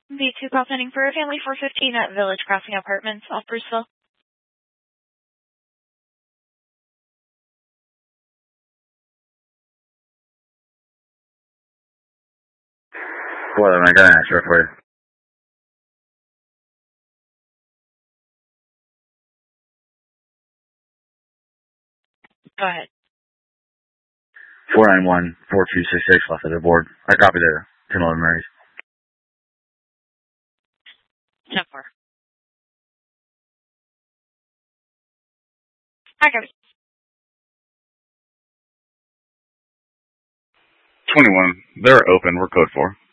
V2 call pending for a family 415 at Village Crossing Apartments off Bruceville. What am I going to answer for you? Go ahead. 491-4266 left of the board. I copy there. 1011 Marys. 10-4. I copy. 21. They're open. We're code 4.